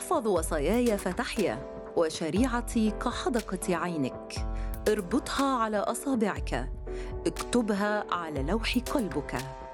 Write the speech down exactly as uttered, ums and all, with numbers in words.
احفظ وصاياي فتحيا، وشريعتي كحدقة عينك. اربطها على أصابعك، اكتبها على لوح قلبك.